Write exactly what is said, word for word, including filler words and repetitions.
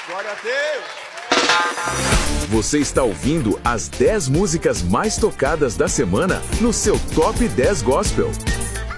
Glória a Deus. Você está ouvindo as dez músicas mais tocadas da semana no seu Top dez Gospel.